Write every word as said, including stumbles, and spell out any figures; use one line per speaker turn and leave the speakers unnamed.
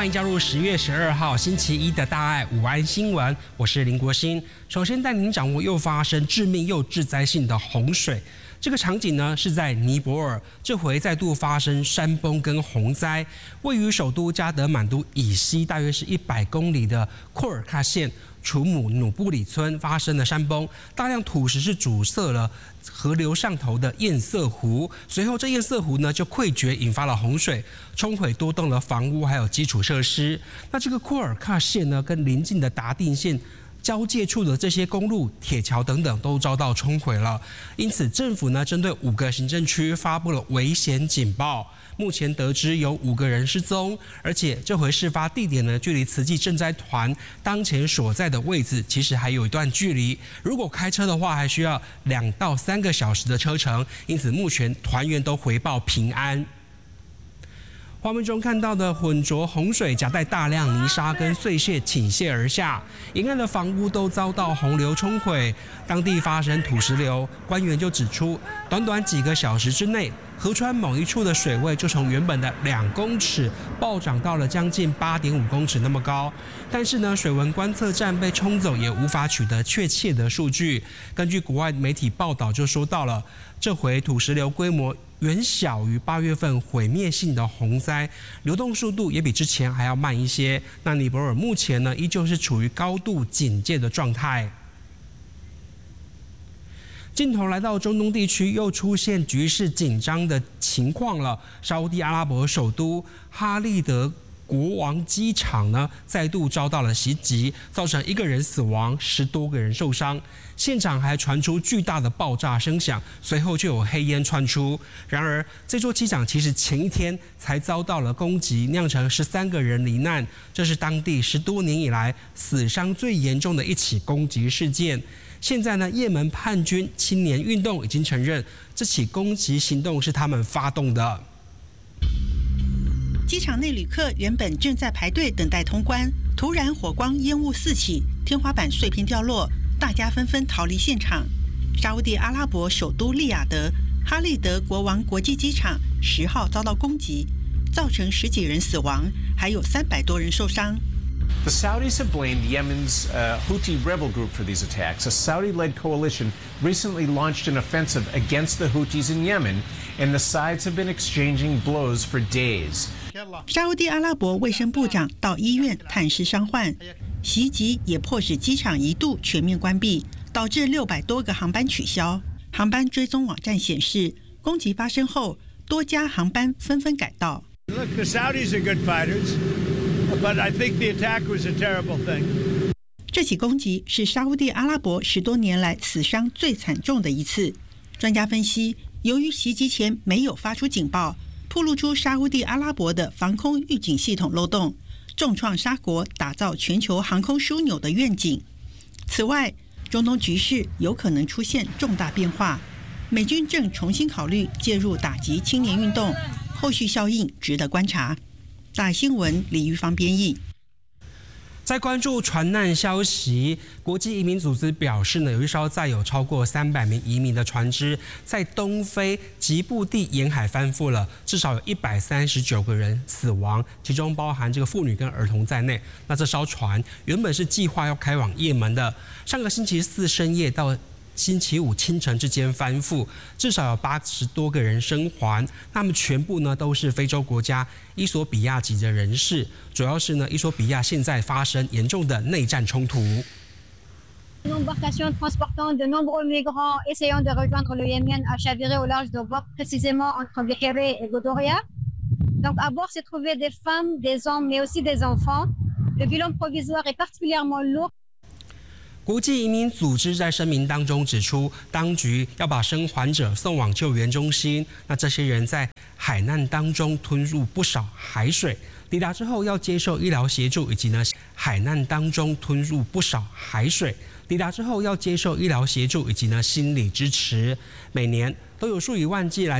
欢迎加入十月十二号星期一的大爱午安新闻，我是林国兴。首先带您掌握又发生致命又致灾性的洪水。这个场景呢是在尼泊尔，这回再度发生山崩跟洪灾。位于首都加德满都以西大约是一百公里的库尔喀县楚姆努布里村发生了山崩，大量土石是阻塞了河流上头的堰塞湖，随后这堰塞湖呢就溃决，引发了洪水，冲毁多栋的房屋还有基础设施。那这个库尔喀县呢，跟邻近的达定县交界处的这些公路、铁桥等等都遭到冲毁了，因此政府呢针对五个行政区发布了危险警报。目前得知有五个人失踪，而且这回事发地点呢，距离慈济赈灾团当前所在的位置其实还有一段距离，如果开车的话，还需要两到三个小时的车程。因此，目前团员都回报平安。画面中看到的浑浊洪水夹带大量泥沙跟碎屑倾泻而下，沿岸的房屋都遭到洪流冲毁，当地发生土石流。官员就指出，短短几个小时之内，河川某一处的水位就从原本的两公尺暴涨到了将近八点五公尺那么高。但是呢，水文观测站被冲走，也无法取得确切的数据。根据国外媒体报道就说到了，这回土石流规模远小于八月份毁灭性的洪灾，流动速度也比之前还要慢一些。那尼泊尔目前呢，依旧是处于高度警戒的状态。镜头来到中东地区，又出现局势紧张的情况了。沙烏地阿拉伯首都哈利德国王机场呢，再度遭到了袭击，造成一个人死亡，十多个人受伤。现场还传出巨大的爆炸声响，随后就有黑烟窜出。然而，这座机场其实前一天才遭到了攻击，酿成十三个人罹难，这是当地十多年以来死伤最严重的一起攻击事件。现在呢，也门叛军青年运动已经承认这起攻击行动是他们发动的。
机场内旅客原本正在排队等待通关，突然火光烟雾四起，天花板碎片掉落，大家纷纷逃离现场。沙烏地阿拉伯首都利雅得哈利德国王国际机场十号遭到攻击，造成十几人死亡，还有三百多人受伤。
The Saudis have blamed Yemen's uh, Houthi rebel group for these attacks. A Saudi-led coalition recently launched an offensive against the Houthis in Yemen, and the sides have been exchanging blows for days.
沙烏地阿拉伯卫生部长到医院探视伤患，袭击也迫使机场一度全面关闭，导致六百多个航班取消。航班追踪网站显示，攻击发生后，多家航班纷纷改道。
Look, the Saudis are good fighters, but I think the attack was a terrible thing.
这起攻击是沙烏地阿拉伯十多年来死伤最惨重的一次。专家分析，由于袭击前没有发出警报，暴露出沙烏地阿拉伯的防空预警系统漏洞，重创沙国打造全球航空枢纽的愿景。此外，中东局势有可能出现重大变化，美军正重新考虑介入打击青年运动，后续效应值得观察。大新闻李玉芳编译。
在关注船难消息，国际移民组织表示呢，有一艘载有超过三百名移民的船只在东非吉布地沿海翻覆了，至少有一百三十九个人死亡，其中包含这个妇女跟儿童在内。那这艘船原本是计划要开往也门的，上个星期四深夜到星期五清晨之间翻覆，至少有八十多个人生还。他们全部呢都是非洲国家伊索比亚籍的人士，主要是呢伊索比亚现在发生严重的内战冲突。
L'embarcation transportant de nombreux migrants essayant de rejoindre le Yémen a chaviré au large de Bok, précisément entre Bihiré et Godoria. Donc à bord s'est trouvé des femmes, des hommes, mais aussi des enfants. Le bilan provisoire est particulièrement lourd.
国际移民组织在声明当中指出，当局要把生还者送往救援中心。那这些人在海难当中吞入不少海水，抵达之后要接受医疗协助，以及呢海难当中吞入不少海水，抵达之后要接受医疗协助以及呢心理支持。每年都有数以万计来